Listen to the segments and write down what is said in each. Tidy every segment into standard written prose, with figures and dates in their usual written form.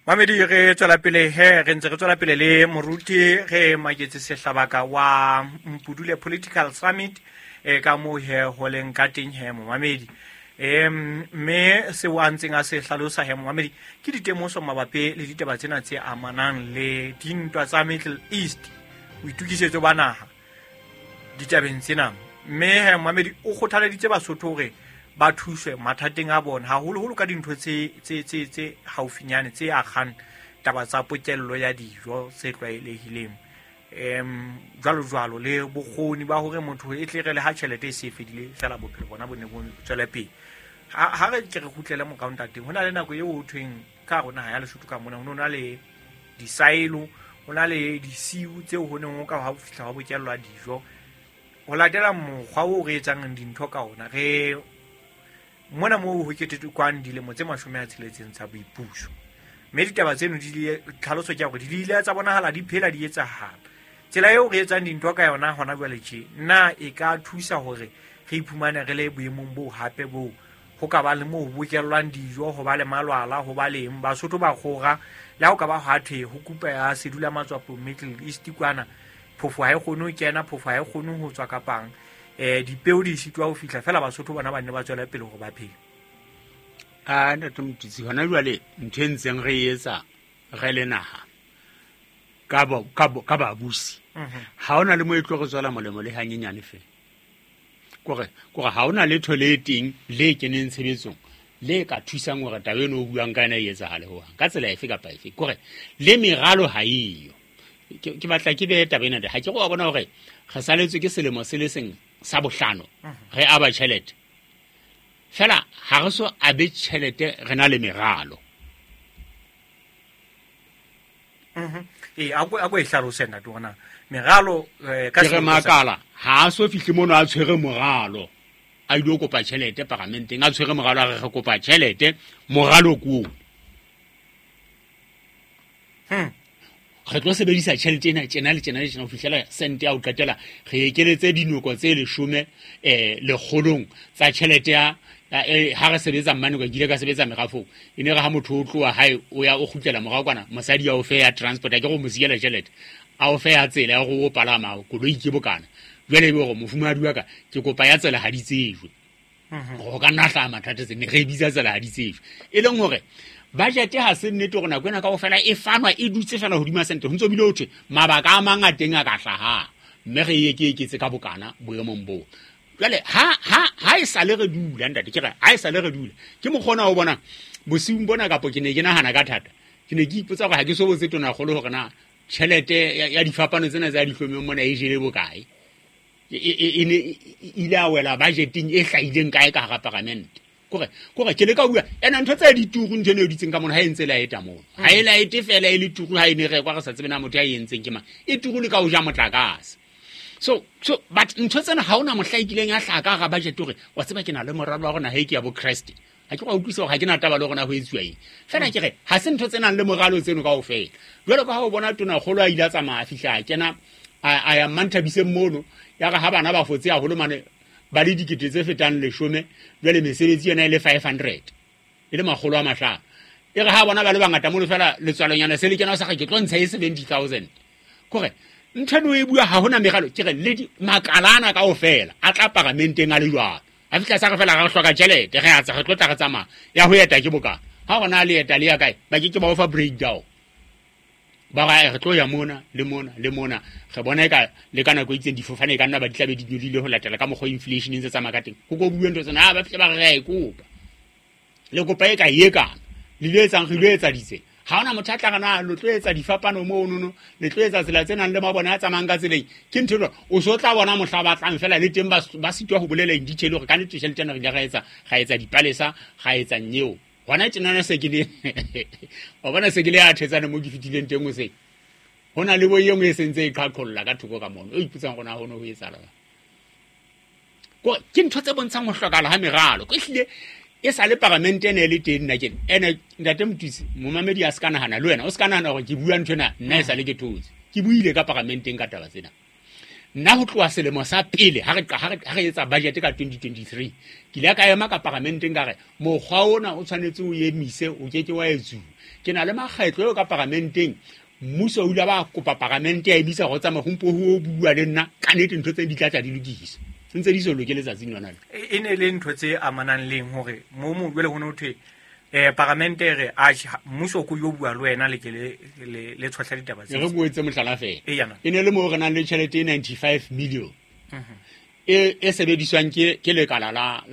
Mamedi re tswela pele re ntse re tswela pele le moruti ge maketse sehlabaka wa Mpudule Political Summit ka mo ho leng ka teng mo Mamedi me se wa ntseng a se hlalosa mo Mamedi ke ditemoso mabapi le ditaba tsena tse amanang le dintwa tsa Middle East o itukisetso ba naha ditabeng tsena me Mamedi o kgothaleditse Basotho hore ba thuswe mathateng a bona haholo ka dintho tse haufinyane tse akgang taba tsa pokello ya dijo tse tlwaelehileng jwalo le bokgoni ba hore motho e tle re le ha tjhelete e se fedile fela bophelo bona bo ne bo tswela pele ha re ke re khutlele mo countateng hona le nako eo ho thweng ka rona ha ya Lesotho ka mona hona le disailo hona le disiu tseo ho neng o ka ha fihla wa bokellwa dijo ho latela mokgwa o re etsang dintho ka ona re mona mo ho ketetukwane dilemo tse 60 tsa boipuso mme ditaba tseno di tlhaloso ke gore di ile tsa bonahala di phela di etsahala tsela eo re etsang dintho ka yona hona jwale tje nna e ka thusa hore re iphumane re le boemong bo hape bo ho ka ba le mo ho bokellwang dijo ho ba le malwala ho ba le Basotho ba kgora le ha o ka ba hathe ho kupa ya sedula matswapo Middle East kwana phofo ha e kgone ho kena phofo ha e kgone ho tswa kapang dipeo di sitwa ho fihla fela Basotho bona ba ne ba tswela pele go ba phela ntate Motitsi hona jwale ntho e ntseng re etsa re le naha ka ba busi ha ona le mo e tlo go tswela molemo le hanyenyane fe kore ha ona le toileting le keneng tshebetsong le ka thusang hore tabeno o buang ka ena e etsahale ho ka tsela efe kapa efe kore le meralo ha iyo ke batla ke be tabena ha ke go bona hore ga saletswe ke selemo se le seng sa bohlano re aba tšhelete fela ha re so abe tšhelete re na le meralo a go e hlalosena tona meralo ka se makala ha so fihle mono a tshwere moralo a ile go kopa tšhelete parlamenteng a tshwere moralo a re kopa tšhelete moralo kuo re tlo sebedisa tšhelete ena tjena le ho fihlela sente ya o qetela re ekeletse dinoko tse 10 le kgolong tsa tšhelete ya ha re sebetsa mmane ka gile ka sebetsa megafo ene re ha motho o tloa hae o ya o khutlela morao kwana mosadi ya o fe ya transport ya ke go mosiela tšhelete a o fe ya tsela ya go o palama go lo ike bokana jwale be go mofumadi wa ka ke kopa ya tsela ha di tsejwe go ka nahla mathata tsene re bitsa tsela ha di tsejwe e leng hore budget ha se nnete gore nako ena ka go fela e fanwa e dutse fela hodima sente ho ntso bile othe mabaka a mangateng a ka hlaha mme re ye ke eketse ka bokana boemong bo jale ha e sale re dula ntate ke re ha e sale re dula ke mo kgona ho bona bosiung bona kapo ke ne ke nahana ka thata ke ne ke ipotsa gore ha ke so botse tona golo hore na tšhelete ya difapano tsena tsa dihlomeng mona e jele bokae e ile a wela budgeting e hlaileng kae ka ga parlamente kore ke le ka bua ena ntho tsa dituru ntho ne di tseng ka mona ha entse la eta mo ha e la ete fela e le turu ha e ne re kwa re sa tsebena motho ya entseng ke mang e turu le ka o ja motlakase so but ntho tsena ha ona mohlaikileng ya hlaka ga budget hore wa tseba ke na le moralo wa rona ha ke ya bo Christ ha ke go utlwisa hore ha ke na taba le rona ho etsuwa eng fela ke re ha se ntho tsena le moralo tseno ka ofela jwale ka ha o bona tona kgolo a ile tsa mafihla kena a ya mantabise mono ya ga ha bana ba fotse a holo mane ba le dikete tse fetang 10 jwale mesebetsi yona ile 500 ile magolo a mahlano e re ha bona ba le bangata mo le fela letswalonyana se le kena sa ga ke tlo ntsha e 70000 kore nthano e bua ha hona megalo ke re le di makalana ka ofela a tla parlamenteng a le jwalo a fitla sa re fela ga hloka tšhelete re a tsa re tlo tla re tsama ya ho eta ke boka ha gona le eta le ya kae ba ke ba ofa breakdown ba ga re tlo ya mona le mona re bona ka le kana go itseng difofane ka nna ba ditlabe di nyolile ho latela ka mogho inflation e ntse tsa makateng go go bueng ntse tsena ba fitla ba re e kopa le kopa e ka yeka le le etsang re le etsa ditse ha ona motho a tla gana lo tlo etsa difapano mo nono le tlo etsa tsela tsena le mabone a tsamang ka tseleng ke ntho o so tla bona mohla ba tlang fela le teng ba sitwa go bolela eng ditšhele gore ka ne tšhelete tena re ga etsa dipalesa ga etsa nyeo gona tena se ke le o bona se ke le a thetsana mo ke fitileng teng o se hona le bo yengwe e sentse e qhaqholla ka thoko ka mono o iputsang gona hono ho etsa la go ke ntho tse bontshang go hlokala ha meralo go hlile e sa le parlamente ene le teng nna ke ene ntate Motitsi Momamedi a ska nahana le wena o ska nahana gore ke bua ntho ena nna e sa le ke thotse ke buile ka parlamenteng ka taba tsena nna ho tloa selemo sa pele ha re etsa budget ka 2023 ke ile ka ema ka parlamenteng ka re mokgwa ona o tshwanetse o emise o keke wa etsuwa ke na le makgetlo ka parlamenteng mmuso o ile ba kopa parlamente ya emisa go tsamaya gompo ho bua le nna ka nnete ntho tse di tlatsa di lokisa ntse di so lokeletsa tsing yona e ne le ntho tse amanang leng hore mo jwale ho no thwe parlamente re a mmuso go yo bua le wena le ke le tshwahla ditaba tse re boetse mohlala fela yana e ne le mo re nang le tšhelete 95 million e sebediswang ke lekala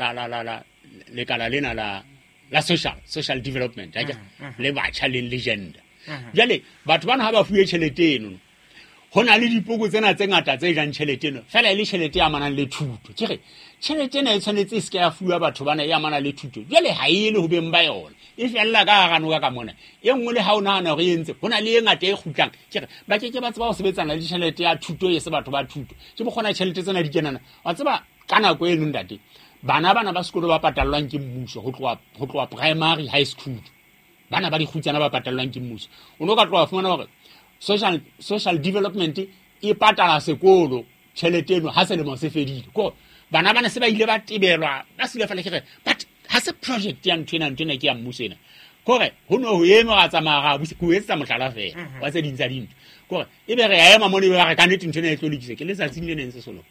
lekala lena la social development le batjha le legend jale batho bana ha ba fuwe tšhelete eno ho na le dipoko tsena tse ngata tse jang tšhelete eno fela ile tšhelete ya manang le thuto ke re tšhelete ena e tshwanetse se ka fuwa batho bana ya mana le thuto jale ha ile ho beng ba yona e fella ka gano ka mona e nngwe le ha o nahana re entse hona le e ngata e khutlang ke re ba ke ba tseba ho sebetsana le tšhelete ya thuto e se batho ba thuto ke bo gona tšhelete tsena di kenana wa tseba kana go eno ndate bana ba sekolo ba patallwang ke mmuso ho tloa primary high school bana ba di khutsana ba patallwang ke mmuso o no ka tloa fumana hore social development e patala sekolo tšhelete eno ha selemo se fedile ko bana se ba ile ba tebelwa ba sile fela ke but ha se project ya ntwena ke ya mmuso ena kore ho no ho ema ga tsamaya ga go etsa mohlala fela wa tse dintsa dintho kore e be re ya ema mone ba re ka nnete ntwena e tlolokise ke letsatsing le neng se solo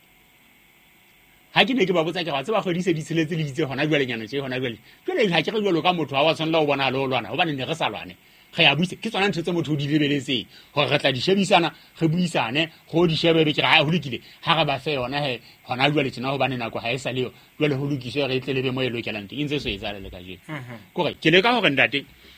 ha ke ne ke ba botsa ke ga tseba kgodise di tseletse le ditse hona jwale nyana tse hona jwale ha ke re jwalo ka motho ha wa tshwanela o bona lo lwana hobane ne re sa lwane ge ya buise ke tsona ntho tse motho o di lebeletseng gore re tla di shebisana re buisane go di shebe be ke ga ho lokile ha ga ba fe yona he hona jwale tsena hobane nako ha e sa leo jwale ho lokise re tlelebe mo e lokelang teng ntse so e tsala le ka je kore ke le ka hore ndate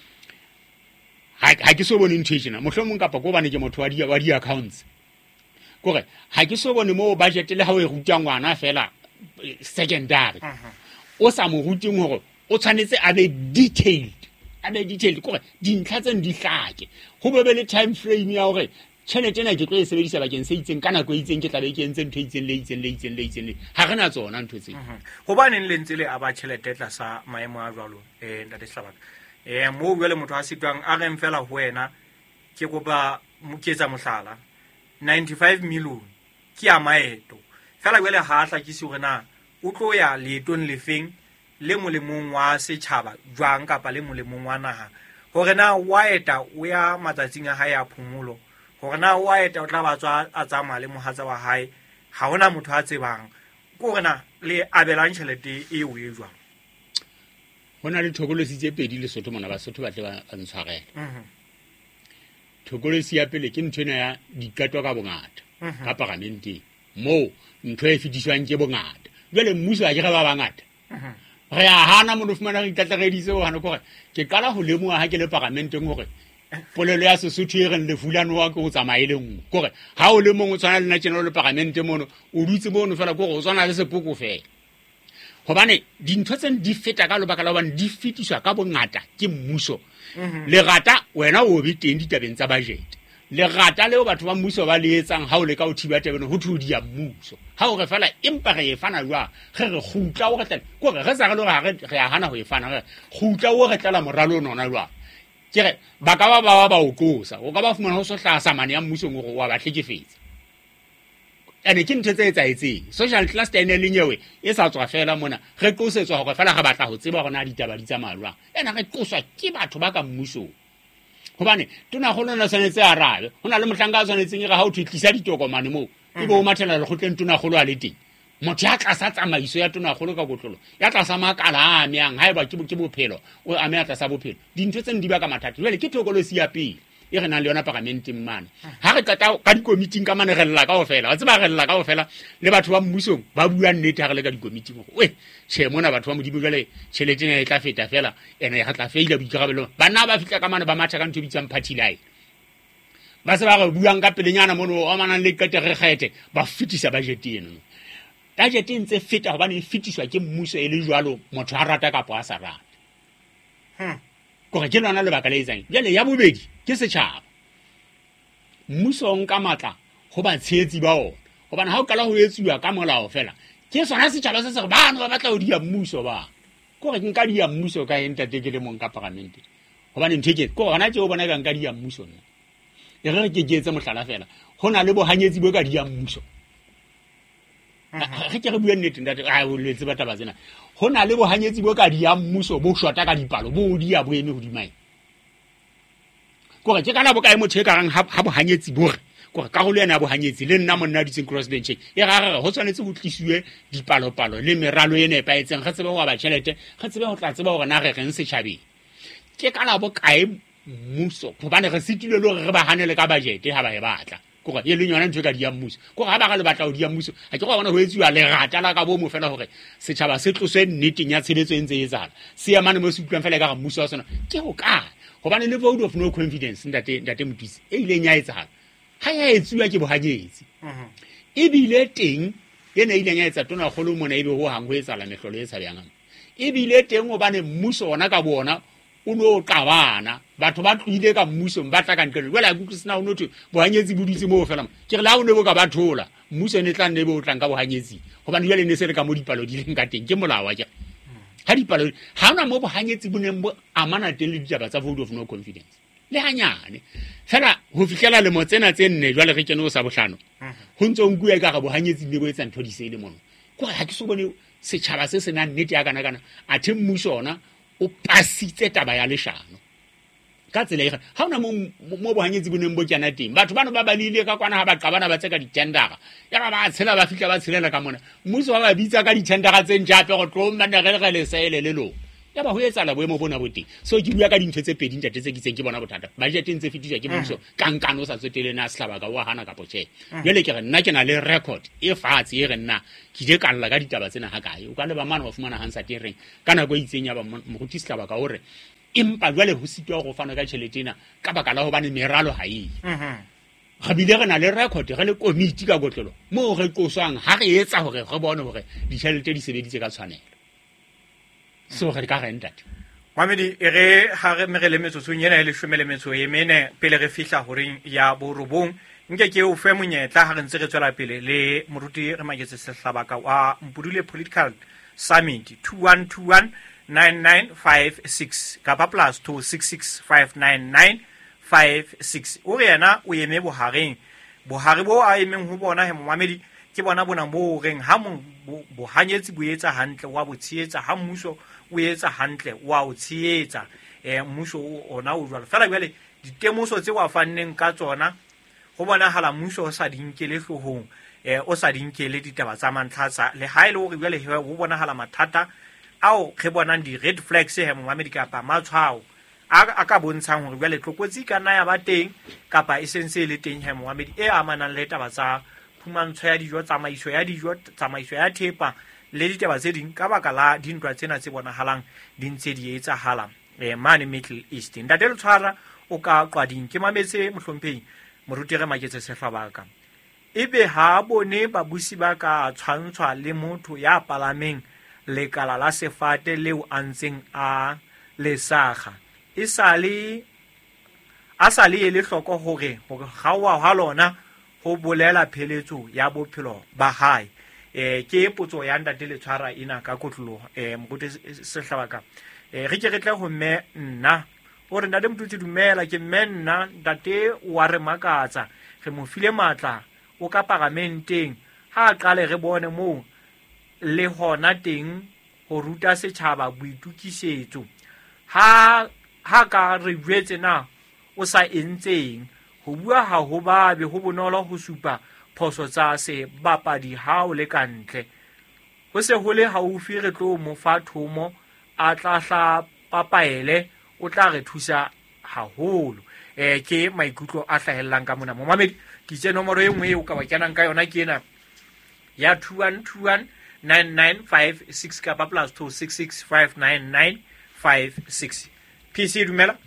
ha ke so bone intention mohlomong kapa go bane ke motho wa di accounts kore ha ke so bone mo budget le ha o e ruta ngwana fela secondary o sa mo ruting hore o tshwanetse a be detailed kore dintlha tse di hlake go be le time frame ya hore tšhelete ena ke tlo e sebedisa bakeng se itseng ka nako e itseng ke tla be ke entse ntho itseng le ha rena tsona ntho tse go baneng le ntse le a ba tšhelete tla sa maemo a jwalo ntate Hlabaka mo bjale motho a sitwang a reng fela ho wena ke go ba moketsa mohlala 95 million ke a maeto fela bjale ha a hlakise hore na o tlo ya leetong le feng le molemong wa setšhaba jwang kapa le molemong wa naha hore na wa eta o ya matsatsing a hae a phomolo hore na wa eta o tla ba tswa a tsamaya le mohatsa wa hae ha hona motho a tsebang ko re na le abelang tšhelete e o e jwang hona le thokolosi tse pedi le Sotho mona ba Sotho ba tle ba ntshwarela thokolosi ya pele ke nthwena ya dikatwa ka bongata ka parlamenteng mo ntho e fetiswang ke bongata jwale mmuso a ke ba bangata re a hana mo fumana re tlatlageditse ho hana gore ke kala ho lemoa ha ke le parlamenteng hore polelo ya Sesotho e reng le fulano wa ke go tsamaye le nngwe gore ha o le mongwe o tshwana le national le parlamente mono o dutse mono fela gore o tshwana le sepoko fela hobane dintho tsene di feta ka lobaka la hobane di fetiswa ka bongata ke mmuso lerata wena o be teng ditabeng tsa budget lerata leo batho ba mmuso ba le etsang ha o le ka o thiba tabeng ho thudi ya mmuso ha o re fela empa re e fana jwa ge re khutla o re tla go re sa re re a hana ho e fana re khutla o re tla moralo nona jwa ke re ba ka ba o tlosa o ka ba fumana ho so hlasa mane ya mmuso ngo wa ba hlekefetsa ane ke ntse tse etsaetseng social class ene le nyewe e sa tswa fela mona re tlosetswa hore fela ga batla ho tseba gona ditaba di tsa malwa ena re tloswa ke batho ba ka mmuso hobane tona go lona tshwanetse a rabe hona le mohlanga a tshwanetseng ga ha o tlisa ditokomane mo e bo o mathela le gotleng tona golo a le teng motho ya tlasa tsamaiso ya tona golo ka botlolo ya tlasa makala a meang ha eba ke bophelo o a me a tlasa bophelo dintho tsene di ba ka mathata jwale ke thokolosi ya pele e re nang le yona parlamenteng mane ha re qeta ka dikomiting ka mane re lla kaofela wa tseba re lla kaofela le batho ba mmusong ba bua nnete ha re le ka dikomiting we che mona batho ba modimo jwale tšhelete e tla feta fela ene ga tla feila boikarabelo bana ba fitla ka mane ba matha ka ntho bitsang party line ba se ba re buang ka pelenyana mono o manang le kete re kgete ba fitisa budget eno budget e ntse feta hobane e fitiswa ke mmuso e le jwalo motho a rata kapa a sa rata gore ke lona le baka le etsang jale ya bobedi ke setšhaba mmuso o nka matla go ba tsheetsi ba ona gobane ha o kala go etsiwa ka molao fela ke sona setšhaba se se re bana ba batla go dia mmuso ba kore ke nka dia mmuso ka entate ke le mong ka parlamente gobane ntho ke ko gona tse o bona ka nka dia mmuso nna e re ke etse mohlala fela go na le bohanyetsi bo ka dia mmuso ge ke re bua nnete ntate o letse ba taba tsena ho na le bohanyetsi bo ka di ya mmuso bo shota ka dipalo bo di ya boeme hodimai ke kana bo ka motho e ka rang ha bohanyetsi bo re gore ka go le yana bohanyetsi le nna monna di tseng cross bench e ga go tshwanetse go tlisiwe dipalo le meralo ene pa etseng ga tsebe go ba tšhelete ga tsebe go tla tseba gore na re reng setšhabeng ke kana bo kae mmuso go bane re sitile le gore re ba hanele ka budget ha ba e batla gore ye le nyona ntwe ka dia mmuso gore ha ba ga le batla go dia mmuso ha ke go bona go etsiwa le rata la ka bo mo fela gore setšhaba se tloswe nneteng ya tsheletso e ntse e tsala se ya mane mo se utlwang fela ka mmuso wa sona ke go ka go bane le vote of no confidence ntate Mothusi e ile nya etsala ha ya etsiwa ke bohanyetsi e bile teng ena ile nya etsa tona golo mona ebe ho hang ho etsala mehlolo e tshabang e bile teng go bane mmuso ona ka bona o no qabana batho ba tlile ka mmuso ba tla ka ntle wela go sna o no thwe bohanyetsi bo dutse mo fela ke re la o ne bo ka bathola mmuso ne tla nne bo tlang ka bohanyetsi go bane jale ne se re ka mo dipalo di leng ka teng ke molawa ke ha dipalo ha ona mo bohanyetsi bo neng bo amana teng le ditaba tsa vote of no confidence le hanyane fela ho fihlela le motsena tse nne jwale re kene o sa bohlano ho ntso nkuwe ka ga bohanyetsi le bo etsa ntho di se le mono go ha ke so bone setšhaba se sena nnete ya kana a the mmuso ona o pasitse taba ya leshano ka tsela e ha ona mo bohanyetsi bo neng bo kana teng batho bana ba balile ka kwana ha ba qabana ba tseka ditendara ya ba tshela ba fihla ba tshelela ka mona mmuso wa ba bitsa ka ditendara tse njape go tloma re le sele le lo ya ba ho etsala boemo bona bo teng so ke bua ka dintho tse pedi ntate tse ke tseng ke bona bothata budget ntse fitiswa ke mmuso kankano sa tsotele na slaba ka wa hana ka poche jele ke re nna ke na le record e fatshe e re nna ke je ka lla ka ditaba tsena ha kae o ka le ba mana wa fumana hansa tereng kana go itseng ya ba moruti slaba ka hore empa jwale ho sitwa go fana ka tšheletena ka baka la ho bane meralo ha e ga bile re na le record re le committee ka gotlelo mo re qoswang ha re etsa hore re bone hore ditšhelete di sebeditse ka tshwanelo so re ka renta Mohamedi e re ha re merele metsotsong yena le shomele metso e mene pele re fihla horeng ya borobong nke ke o fe monyetla ha re ntse re tswela pele le moruti re maketse sehlabaka wa Mpudule Political Summit 21219956 kapa plus 26659956 o re yena o eme bohareng bohare bo a emeng ho bona he Mohamedi ke bona bona bo reng ha mo bohanyetsi bo etsa hantle wa botshietsa ha mmuso o etsa hantle wa o tshietsa mmuso ona o jwala fela bjale ditemoso tse wa fanneng ka tsona go bonahala mmuso o sa dinkele hlohong o sa dinkele ditaba tsa mantlhatsa le ha ile hore bjale ho bonahala mathata ao re bonang di red flags he Mohamedi kapa matshwao a ka bontshang hore bjale tlokotsi ka nna ya ba teng kapa esense le teng he Mohamedi e amanang le taba tsa phumantsho ya dijo tsamaiso ya thepa le ditaba tse ding ka baka la dintwa tsena tse bonahalang di ntse di etsahala mane Middle East ntate le tshwara o ka qwading ke mametse mohlomphehi moruti re maketse sehlabaka ebe ha bone babusi ba ka tshwantshwa le motho ya palameng lekala la sefate leo a ntseng a lesaga a sa le le hloko hore gawa ha lona ho bolela pheletso ya bophelo ba hae ke potso ya ntate le tshwara ina ka kotlolo moruti sehlabaka re ke re tle ho mme nna o re ntate Mothusi dumela ke mme nna ntate wa re makatsa re mo file matla o ka paramenteng ha qale re bone mo le hona teng ho ruta setjhaba boitukisetso ha ka re jwetse na o sa entseng ho bua ha ho babe ho bonolo ho supa phoso tsa se bapadi ha o le kantle ho se ho le haufi re tlo mo fa thomo a tla papaele o tla re thusa haholo ke maikutlo a hlahellang ka mona Mohamedi ke tse nomoro e nngwe o ka ba kenang ka yona ke ena ya 21219956 kapa plus 26659956 PC dumela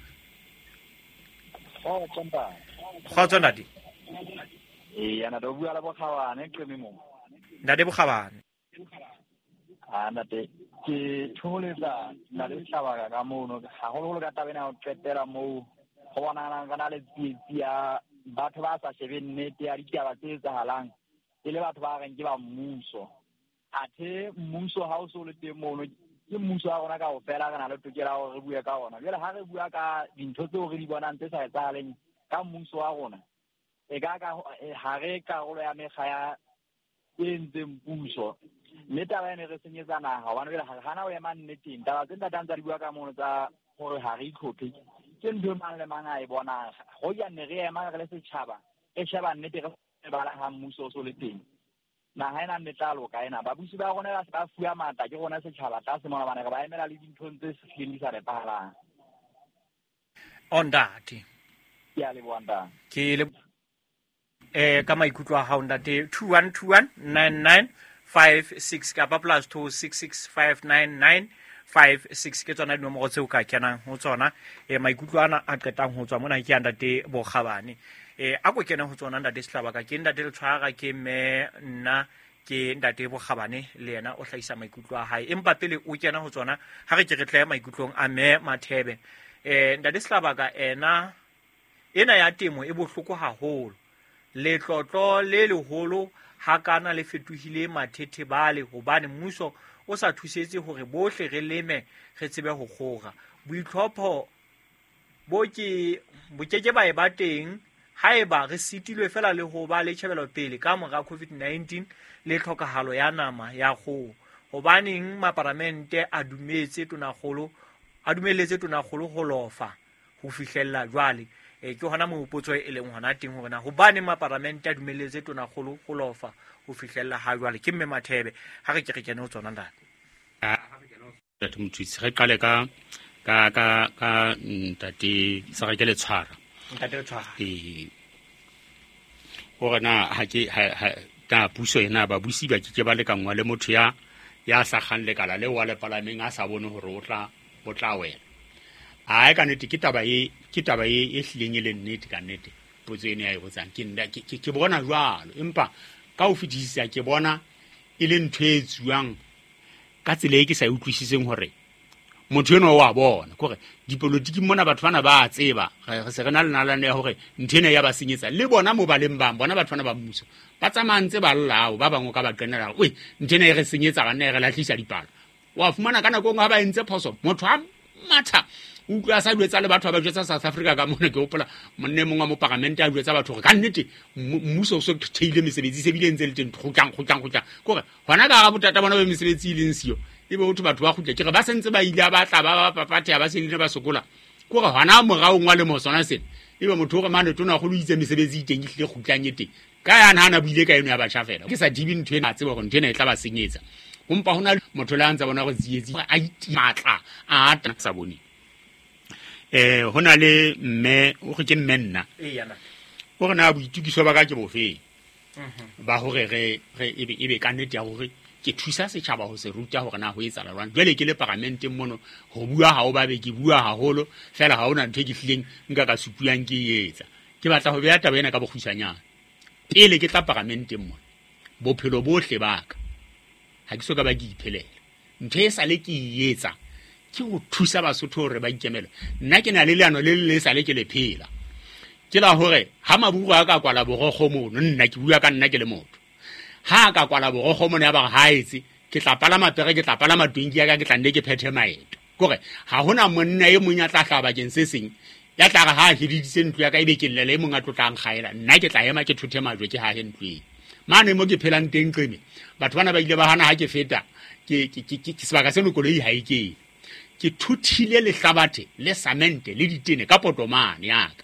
kgotso ntate ana do bua la bokhawane ke memo ntate bokhabane ana te ke tholetsa na le hlabaka ka mono ha go ka tabena o tsetela mo go bona kana le tsia batho ba sa shebe nnete ya ditaba tse tsahalang le batho ba reng ke ba mmuso athe mmuso ha o so le teng mono ke mmuso a rona ka o fela kana le tokela go re bua ka ona jela ha re bua ka dintho tseo re di bonang tse sa etsahaleng ka mmuso wa rona e ka ha re ka go ya mekga e ntseng puso mme taba ene re senyetsa naga gobane jale ga gana o ema nneteng taba tse ntatang tsa di bua ka mono tsa gore ga re itlhophe ke ntho mang le mang a e bonang go janne re ema re le setšhaba e sheba nnete re bala ga mmuso o so le teng naga ena nnete a loka ena babusi ba gone ba fua maatla ke gona setšhaba tla semona bane re ba emela le dinthong tse setlheng di sa nepagalang ondate ke a leboanta ke le ka maikutlo a gago ndate 21219956 kapa +2665995 ke tsona dinomoro tse o ka kenang ho tsona maikutlo ana a qetang ho tswa mona ke ya ndate Bogabane a ko kena ho tsona ndate Sehlabaka ke ndate Letshwara ke me nna ke ndate Bogabane le yena o hlaisa maikutlo a hae empa pele o kena ho tsona ha re ke re tlaya maikutlong a me Mathebe ndate Sehlabaka ena ya temo e bohloko haholo letlotlo le leholo hakana le fetohile mathethebale hobane mmuso o sa thusetse hore bohle re leme re tsebe ho kgora boitlhopho bo keke ba e ba teng haeba re sitilwe fela le ho ba le tjhebelo pele ka mora COVID-19 le tlhokahalo ya nama ya kgoho hobaneng maparamente a dumelletse tonakgolo ho lofa ho fihlella jwale ke hona mohopotso e leng hona teng hore na hobane maparamente a dumelletse tonakgolo ho lofa ho fihlella ha jwale ke mme Mathebe ha re ke re kene ho tsona ndate Mothusi re qale ka ntate Sarake Letshwara hore na ta puso ena babusi ba ke ba le kangwa le motho ya sa kgang lekala le wa le palameng a sa bone hore o tla wela a ka nete ke taba e hlileng e le nnete ka nnete potso ene ya e botsang ke bona jwalo empa ka o fetisisa ke bona e le ntho e tsuang ka tsela e ke sa utlwisiseng hore motho eno wa bona gore dipolotiki mona batho bana ba tseba re se re na le nalane ya hore nthene ya ba senyetsa le bona mo baleng bang bona batho bana ba mmuso ba tsamantse ba llao ba bangwe ka ba qenela we nthene e re senyetsa ga nne re lahlisa dipalo wa fumana kana go nga ba entse phoso motho a matha utlwa sa dwetsa le batho ba jwetsa South Africa ka mona ke hopola monne mongwe mo parliament a jwetsa batho gore ka nnete mmuso o so theile mesebetsi se bile ntse le teng go tlang gore hona ka ga botata bona ba mesebetsi ile nsio ebe o batho ba khutle ke re ba sentse ba ile ba tla ba papate ba se le ba sokola gore hona morao ngwa le mo sona sene ebe motho gore mane tona go itse mesebetsi teng ile khutlanye teng ka yana hana buile ka eno ya ba tshafela ke sa dibi ntwe na tsebo gore ntwe e tla ba senyetsa umpa hona motho la ntse bona go tsietsi a itimatla a tla sa bone hona le mme o ke mmenna o re na boitukiso ba ka ke bofeng ba hore re ebe ka nnete ya hore ke thusa setjhaba ho se ruta hore na ho etsala jwang jwale ke le parlamenteng mono ho bua ha o ba be ke bua haholo fela ha ona ntho e ke hlileng nka ka supuang ke etsa ke batla ho beya taba ena ka bokgusanyana pele ke tla parlamenteng mono bophelo bohle ba ka ha ke soka ba ke iphelela ntho e sale ke etsa ke go thusa Basotho hore ba ikemele nna ke na le leano le sale ke le phela ke la hore ha maburu a ka kwala borokgo mono nna ke bua ka nna ke le motho ha ka kwala borokgo mono ya ba ga etse ke tla pala mapere ke tla pala matwenki ya ka ke tla nne ke phethe maeto gore ha hona monna e mong ya tla hlaba ke nseseng ya tla ga ha hiditse ntlo ya ka ebe ke lele mong a tlotlang kgaela nna ke tla ema ke thothe majwe ke ha he ntwe mane mo ke phelang teng qeme batho bana ba ile ba hana ha ke feta ke sebaka se lokoloi ha ike ke thuthile le hlabathe le samente le ditene ka potomane ya ka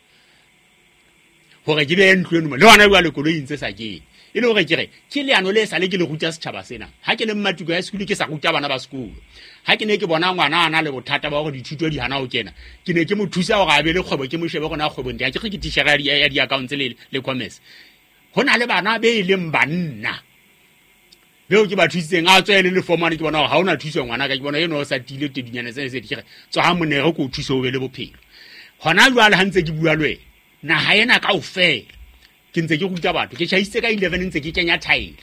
hore ke be ntlo eno le hona jwa le koloi ntse sa ke e le hore ke re ke leano le sale ke le ruta setjhaba sena ha ke le mmatuko ya sekolo ke sa ruta bana ba sekolo ha ke ne ke bona ngwana ana le bothata ba hore dithuto di hana ho kena ke ne ke mo thusa hore a be le kgwebo ke mo shebe gona kgwebong ya ke tishara ya di accounts le commerce hona le bana be leng banna beo ke ba thusitseng a tswele le formane ke bona ha ona thuso ngwana ka ke bona eno o sa tile tedinyane se di ke tswa ha monere go thuso o be le bophelo hona jwale ha ntse ke bua lwe na ha ena ka ofela ke ntse ke ruta batho ke chaise ka 11 ntse ke kenya tile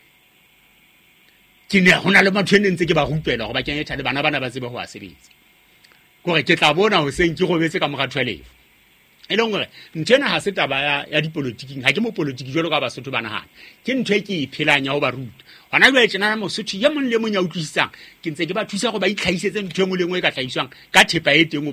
ke ne hona le matho ene ntse ke ba rupela go ba kenya tile bana ba tsebe ho a sebetsa gore ke tla bona ho seng ke go betse ka mora 12 e leng gore ntena ha se taba ya dipolotiking ha ke mo politiki jwalo ka Basotho ba nahana ke ntho e ke iphelanya ho ba ruta hona jwale tsena Mosotho ya mong le mong ya utlwisang ke ntse ke ba thusa go ba itlhaisetse ntho engwe le engwe e ka hlaiswang ka thepa e teng o bona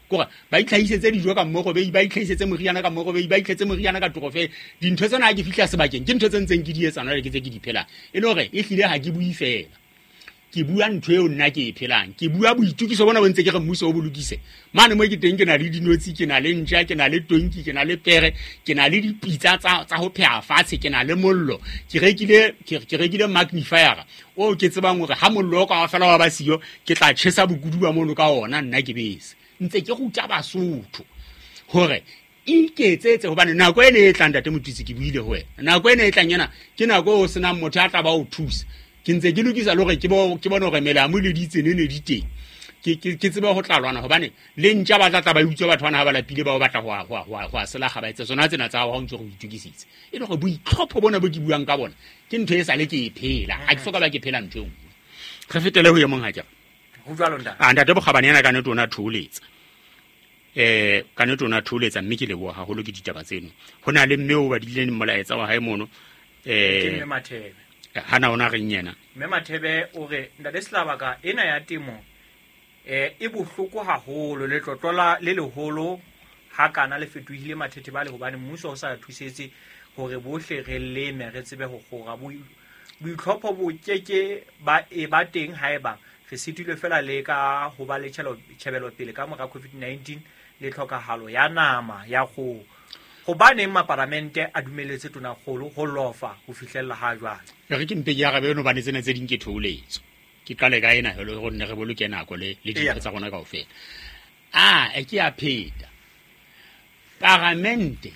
kore ba itlhaisetse dijo ka mmogo be ba itlhaisetse moriana ka mmogo be ba itlhetse moriana ka trofe dintho tsena ke fihla sebakeng ke ntho tse ntseng ke di etsana le ke tse ke di phela e le hore e hlile ha ke bui fela ke bua ntho eo nna ke e phelang ke bua boitukiso bona bo ntse ke re mmuso o bolokise mane mo ke teng ke na le dinotsi ke na le ntja ke na le tonki ke na le pere ke na le dipitsa tsa ho pheha fatshe ke na le mollo ke rekile magnifier o ke tsebang hore ha mollo ka wa fela wa ba siyo ke tla tshesa bokudu ba mono ka ona nna ke bese ntse ke ruta Basotho hore iketsetse hobane nako ene e tlang tate Motwisi ke buile ho wena nako ene e tlang yana ke nako o sena motho a tla ba o thusa ke ntse ke lokisa le hore ke bona hore melamo le ditsene ne di teng ke tsebe ho tlalwana hobane le ntja ba tla ba utswa batho bana ha ba lapile ba batla ho sela ga ba etsa tsona tsena tsa ho ntse go itukisitse e le go boitlhopho bona bo ke buang ka bona ke ntho e sale ke e phela ha ke soka ba ke phela ntho re fetele ho ye mong ha ke go jwalo nda ntate Bogabane yana ka ne tona thuletsa ka ne tona thuletsa mme ke leboha haholo ke ditaba tseno hona le mme o ba dileng molaetsa wa hae mono ke mme Mathebe hana ona re nyena mme Mathebe o re ntate Selabaka ena ya temo e bohloko haholo le tlotlola le leholo ha kana le fetohile mathete ba le hobane mmuso o sa thusetse hore bohle re leme re tsebe ho kgora boitlhopho bo keke ba teng haeba re sitilwe fela le ka ho ba le tjhebelo pele ka mora COVID-19 le tlhokahalo ya nama ya go hobaneng maparamente a dumeletse tona kgolo ho lofa ho fihlella ha jwale re ke mpe ya gabe no bane tsena tse ding ke tholetso ke qale ka ena hele go nne re boloke nako le ditho tsa rona kaofela e ke a pheta paramente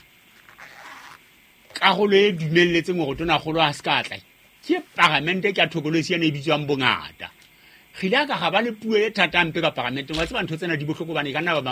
ka go le dumelletse go tona kgolo a skatla ke paramente ke a thokolosi ya ne bitswang bongata gile ka ga ba le puo e thatampe ka paramente wa tseba ntho tsena di bohloko bane ka nna ba